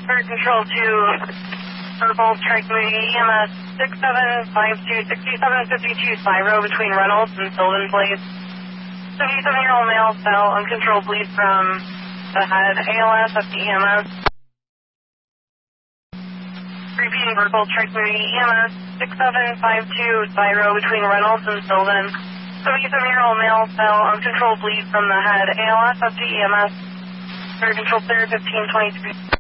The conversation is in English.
Bird Control to Purple Strike Community EMS 6752 6752 Spyro between Reynolds and Sylvan Place. 77-year-old male fell uncontrolled bleed from the head. ALS at the EMS. Repeating Purple Strike Community EMS 6752 Spyro between Reynolds and Sylvan. 77-year-old male fell uncontrolled bleed from the head. ALS at the EMS. Bird Control clear 1523.